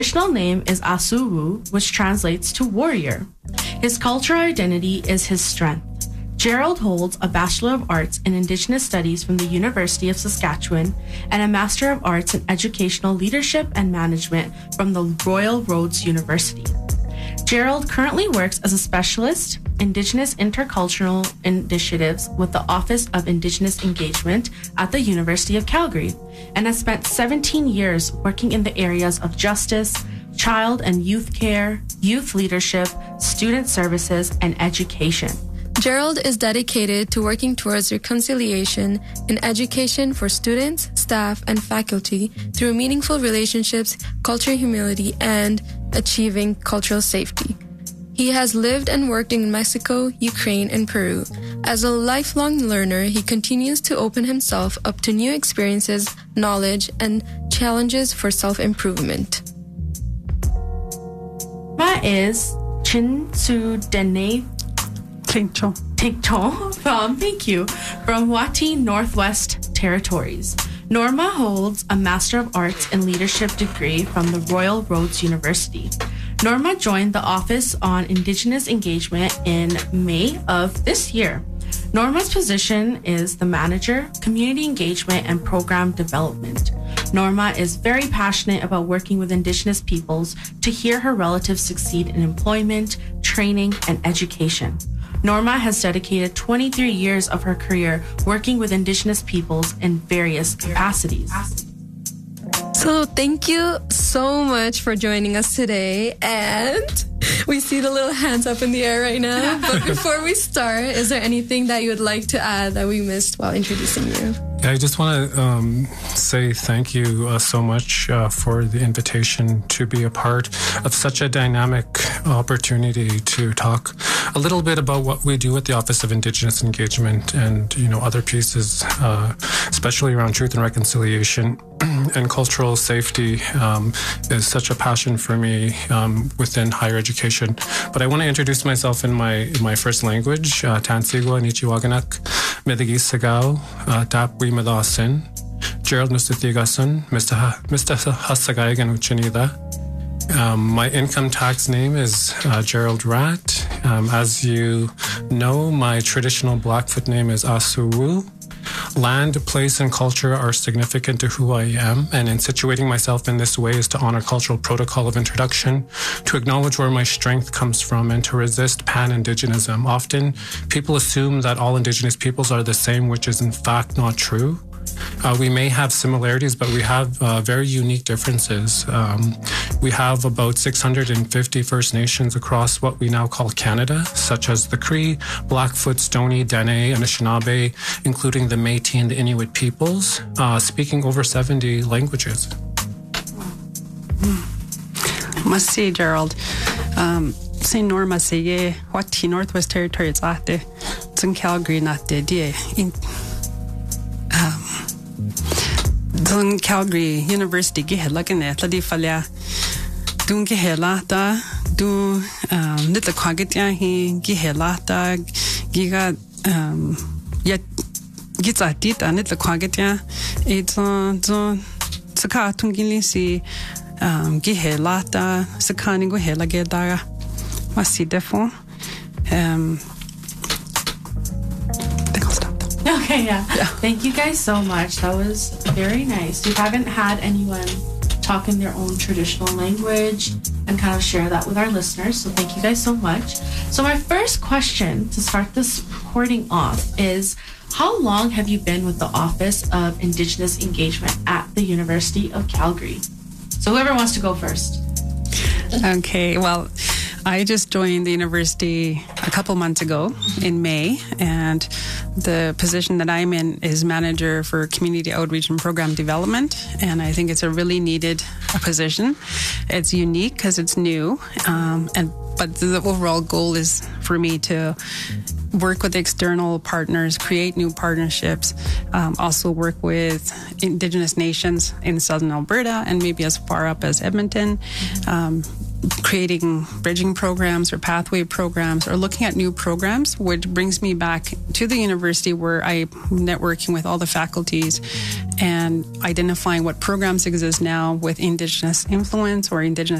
traditional name is Asuwu, which translates to warrior. His cultural identity is his strength. Gerald holds a Bachelor of Arts in Indigenous Studies from the University of Saskatchewan and a Master of Arts in Educational Leadership and Management from the Royal Roads University. Gerald currently works as a specialist Indigenous intercultural initiatives with the Office of Indigenous Engagement at the University of Calgary and has spent 17 years working in the areas of justice, child and youth care, youth leadership, student services, and education. Gerald is dedicated to working towards reconciliation in education for students, staff, and faculty through meaningful relationships, cultural humility, and achieving cultural safety. He has lived and worked in Mexico, Ukraine, and Peru. As a lifelong learner, he continues to open himself up to new experiences, knowledge, and challenges for self-improvement. That is Chin Su Dene Tingchong from Wati Northwest Territories. Norma holds a Master of Arts in Leadership degree from the Royal Roads University. Norma joined the Office on Indigenous Engagement in May of this year. Norma's position is the Manager, Community Engagement and Program Development. Norma is very passionate about working with Indigenous peoples to hear her relatives succeed in employment, training, and education. Norma has dedicated 23 years of her career working with Indigenous peoples in various capacities. So thank you so much for joining us today. And we see the little hands up in the air right now. But before we start, is there anything that you would like to add that we missed while introducing you? Yeah, I just want to say thank you so much for the invitation to be a part of such a dynamic opportunity to talk a little bit about what we do at the Office of Indigenous Engagement and, other pieces, especially around truth and reconciliation and cultural safety is such a passion for me within higher education. But I want to introduce myself in my first language, Tansigwa Nichiwaganak, Medagis Sagao, Tapwi Madasin, Gerald Nustatigasun, Mr. Hasagaigan Uchinida. My income tax name is Gerald Rat. As you know, my traditional Blackfoot name is Asuwu. Land, place, and culture are significant to who I am, and in situating myself in this way is to honor cultural protocol of introduction, to acknowledge where my strength comes from, and to resist pan-Indigenism. Often, people assume that all Indigenous peoples are the same, which is in fact not true. We may have similarities, but we have very unique differences. We have about 650 First Nations across what we now call Canada, such as the Cree, Blackfoot, Stoney, Dene, Anishinaabe, including the Métis and the Inuit peoples, speaking over 70 languages. Masi Gerald. Say Norma say Wati Northwest Territories ate, in Calgary not de die. Dung Calgary University gihela gane tladi falya dung gihela ta du nitla khagitya hi gihela ta giga ya gitsati ta nitla khagitya zo saka tungili si gihela ta sakani go hela gedara masi defo Okay, yeah. Thank you guys so much. That was very nice. We haven't had anyone talk in their own traditional language and kind of share that with our listeners. So thank you guys so much. So my first question to start this recording off is, how long have you been with the Office of Indigenous Engagement at the University of Calgary? So whoever wants to go first. Okay, well, I just joined the university a couple months ago in May, and the position that I'm in is manager for community outreach and program development, and I think it's a really needed position. It's unique because it's new, but the overall goal is for me to work with external partners, create new partnerships, also work with Indigenous nations in Southern Alberta and maybe as far up as Edmonton, creating bridging programs or pathway programs or looking at new programs, which brings me back to the university where I'm networking with all the faculties and identifying what programs exist now with Indigenous influence or Indigenous